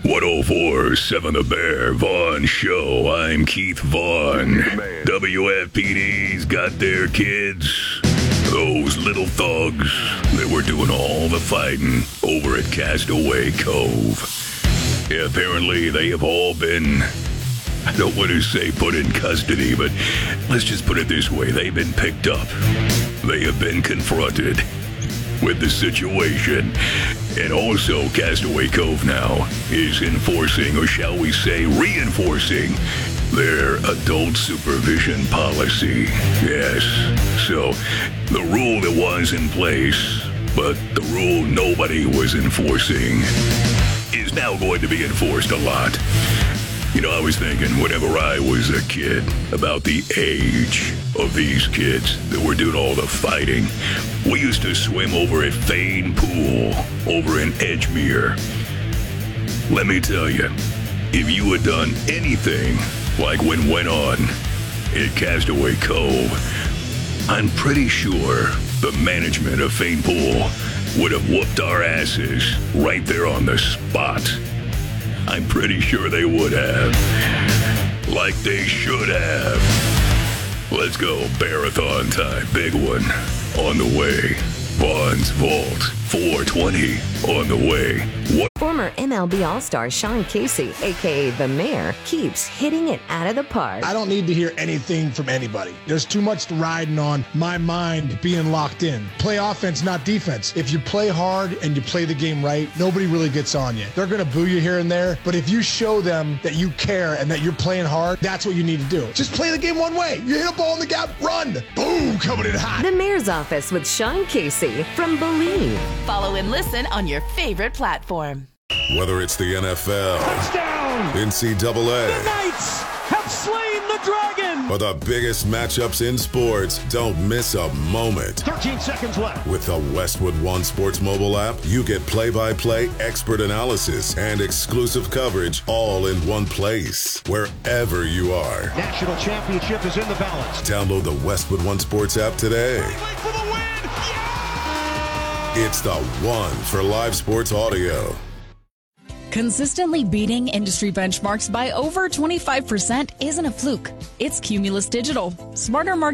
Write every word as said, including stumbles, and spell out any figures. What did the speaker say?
one oh four seven The Bear, Vaughn Show. I'm Keith Vaughn. W F P D's got their kids. Those little thugs that were doing all the fighting over at Castaway Cove. Yeah, apparently they have all been, I don't want to say put in custody, but let's just put it this way. They've been picked up. They have been confronted with the situation. And also, Castaway Cove now is enforcing, or shall we say reinforcing, their adult supervision policy. Yes. So, the rule that was in place, but the rule nobody was enforcing, is now going to be enforced a lot. You know, I was thinking whenever I was a kid about the age of these kids that were doing all the fighting. We used to swim over at Fane Pool over in Edgemere. Let me tell you, if you had done anything like what went on at Castaway Cove, I'm pretty sure the management of Fane Pool would have whooped our asses right there on the spot. I'm pretty sure they would have. Like they should have. Let's go, Bearathon time. Big one on the way. Vaughn's Vault four twenty on the way. What? Former M L B All-Star Sean Casey, a k a. The Mayor, keeps hitting it out of the park. I don't need to hear anything from anybody. There's too much riding on my mind being locked in. Play offense, not defense. If you play hard and you play the game right, nobody really gets on you. They're going to boo you here and there, but if you show them that you care and that you're playing hard, that's what you need to do. Just play the game one way. You hit a ball in the gap, run. Boom, coming in hot. The Mayor's Office with Sean Casey from Believe. Follow and listen on your favorite platform. Whether it's the N F L, touchdown, N C double A, the Knights have slain the dragon, or the biggest matchups in sports, don't miss a moment. thirteen seconds left. With the Westwood One Sports mobile app, you get play-by-play, expert analysis, and exclusive coverage all in one place, wherever you are. National championship is in the balance. Download the Westwood One Sports app today. For the win. Yeah! It's the one for live sports audio. Consistently beating industry benchmarks by over twenty-five percent isn't a fluke. It's Cumulus Digital. Smarter marketing.